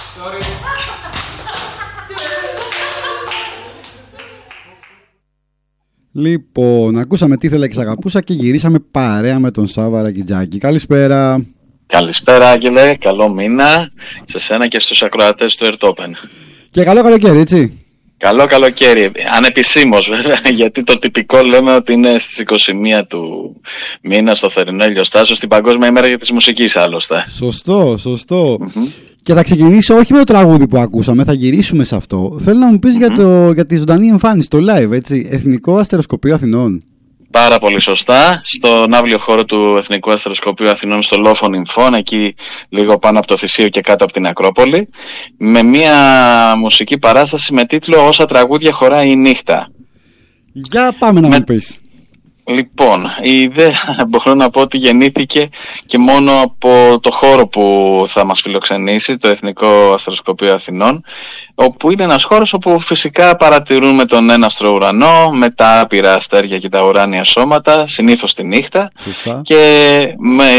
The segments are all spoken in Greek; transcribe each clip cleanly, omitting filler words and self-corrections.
Λοιπόν, ακούσαμε τι ήθελα και σ' αγαπούσα και γυρίσαμε παρέα με τον Σάβα Ρακιτζάκη. Καλησπέρα. Καλησπέρα, Άγγελε. Καλό μήνα σε σένα και στους ακροατές του Ερτόπεν. Και καλό καλοκαίρι, έτσι. Καλό καλοκαίρι. Ανεπισήμως βέβαια, γιατί το τυπικό λέμε ότι είναι στις 21 του μήνα στο θερινό ηλιοστάσιο, στην Παγκόσμια ημέρα για της μουσικής άλλωστε. Σωστό. Και θα ξεκινήσω όχι με το τραγούδι που ακούσαμε, θα γυρίσουμε σε αυτό. Θέλω να μου πεις για τη ζωντανή εμφάνιση, το live, έτσι. Εθνικό Αστεροσκοπείο Αθηνών. Πάρα πολύ σωστά. Στον αύλιο χώρο του Εθνικού Αστεροσκοπείου Αθηνών, στο Λόφον Ινφών, εκεί λίγο πάνω από το Θησίο και κάτω από την Ακρόπολη, με μια μουσική παράσταση με τίτλο «Όσα τραγούδια χωράει η νύχτα». Για πάμε να μου πεις. Λοιπόν, η ιδέα μπορώ να πω ότι γεννήθηκε και μόνο από το χώρο που θα μας φιλοξενήσει, το Εθνικό Αστεροσκοπείο Αθηνών, όπου είναι ένας χώρος όπου φυσικά παρατηρούμε τον έναστρο ουρανό με τα άπειρα αστέρια και τα ουράνια σώματα, συνήθως τη νύχτα. Και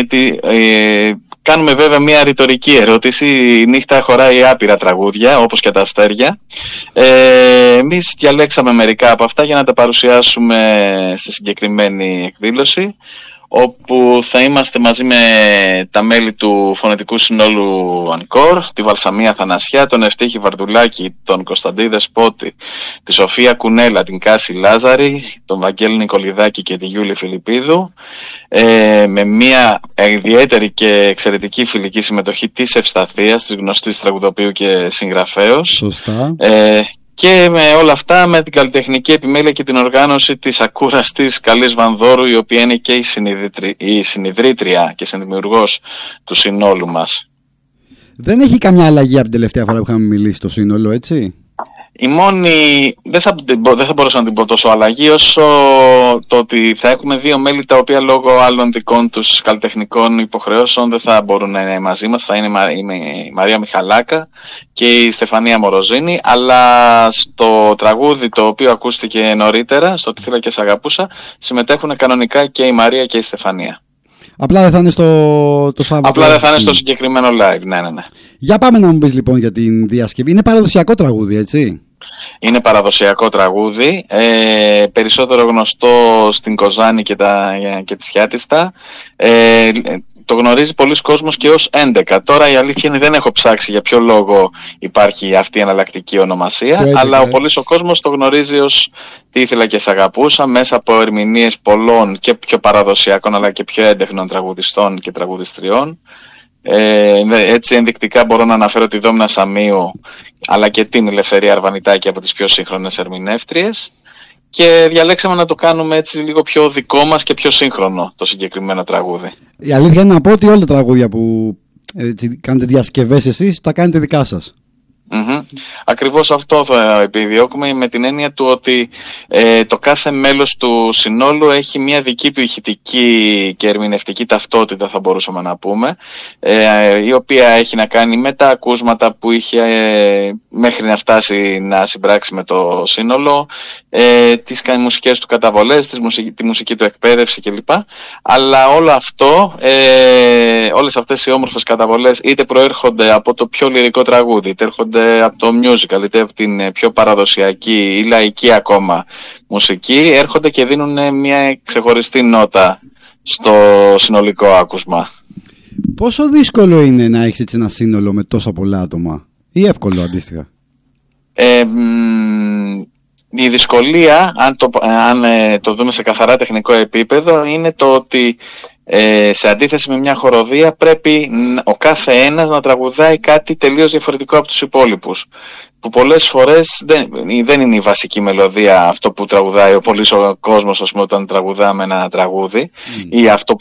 κάνουμε βέβαια μια ρητορική ερώτηση. Η νύχτα χωράει άπειρα τραγούδια, όπως και τα αστέρια. Εμείς διαλέξαμε μερικά από αυτά για να τα παρουσιάσουμε στη συγκεκριμένη εκδήλωση, όπου θα είμαστε μαζί με τα μέλη του Φωνητικού Συνόλου Ανκόρ, τη Βαλσαμία Θανασιά, τον Ευτύχη Βαρδουλάκη, τον Κωνσταντή Δεσπότη, τη Σοφία Κουνέλα, την Κάση Λάζαρη, τον Βαγγέλη Νικολιδάκη και τη Γιούλη Φιλιππίδου, με μια ιδιαίτερη και εξαιρετική φιλική συμμετοχή της Ευσταθίας, της γνωστής τραγουδοποιού και συγγραφέως. Σωστά. Και με όλα αυτά, με την καλλιτεχνική επιμέλεια και την οργάνωση της ακούραστης Καλής Βανδόρου, η οποία είναι και η συνιδρύτρια και συνδημιουργός του συνόλου μας. Δεν έχει καμιά αλλαγή από την τελευταία φορά που είχαμε μιλήσει στο σύνολο, έτσι? Η μόνη, δεν θα μπορούσα να την πω τόσο αλλαγή, όσο το ότι θα έχουμε δύο μέλη τα οποία λόγω άλλων δικών τους καλλιτεχνικών υποχρεώσεων δεν θα μπορούν να είναι μαζί μας. Θα είναι η Μαρία Μιχαλάκα και η Στεφανία Μοροζίνη, αλλά στο τραγούδι το οποίο ακούστηκε νωρίτερα, στο «Τι θέλα και σ' αγαπούσα», συμμετέχουν κανονικά και η Μαρία και η Στεφανία. Απλά δεν θα είναι το Σάββατο. Απλά δεν θα είναι στο συγκεκριμένο live, ναι. Για πάμε να μου πεις λοιπόν για την διασκευή. Είναι παραδοσιακό τραγούδι, έτσι? Είναι παραδοσιακό τραγούδι, περισσότερο γνωστό στην Κοζάνη και τη Σιάτιστα. Το γνωρίζει πολλοί κόσμος και ως 11. Τώρα η αλήθεια είναι δεν έχω ψάξει για ποιο λόγο υπάρχει αυτή η εναλλακτική ονομασία, αλλά πολλής ο κόσμος το γνωρίζει ως «Τι ήθελα και σ' αγαπούσα», μέσα από ερμηνείες πολλών και πιο παραδοσιακών αλλά και πιο έντεχνων τραγουδιστών και τραγουδιστριών. Έτσι ενδεικτικά μπορώ να αναφέρω τη Δόμνα Σαμίου αλλά και την Ελευθερία Αρβανιτάκη από τις πιο σύγχρονες ερμηνεύτριες, και διαλέξαμε να το κάνουμε έτσι λίγο πιο δικό μας και πιο σύγχρονο το συγκεκριμένο τραγούδι. Η αλήθεια είναι να πω ότι όλα τα τραγούδια που κάνετε διασκευές εσείς τα κάνετε δικά σας. Ακριβώς αυτό θα επιδιώκουμε, με την έννοια του ότι το κάθε μέλος του συνόλου έχει μια δική του ηχητική και ερμηνευτική ταυτότητα, θα μπορούσαμε να πούμε, η οποία έχει να κάνει με τα ακούσματα που είχε μέχρι να φτάσει να συμπράξει με το σύνολο, τις μουσικές του καταβολές, τη μουσική του εκπαίδευση κλπ. Αλλά όλο αυτό, όλες αυτές οι όμορφες καταβολές είτε προέρχονται από το πιο λυρικό τραγούδι, είτε έρχονται από το musical, είτε από την πιο παραδοσιακή ή λαϊκή ακόμα μουσική, έρχονται και δίνουν μια ξεχωριστή νότα στο συνολικό άκουσμα. Πόσο δύσκολο είναι να έχεις έτσι ένα σύνολο με τόσα πολλά άτομα, ή εύκολο αντίστοιχα? Η δυσκολία, αν το δούμε σε καθαρά τεχνικό επίπεδο, είναι το ότι σε αντίθεση με μια χοροδία πρέπει ο κάθε ένας να τραγουδάει κάτι τελείως διαφορετικό από τους υπόλοιπους, που πολλές φορές δεν είναι η βασική μελωδία αυτό που τραγουδάει ο πολύς ο κόσμος, ας πούμε, όταν τραγουδάμε ένα τραγούδι, ή αυτό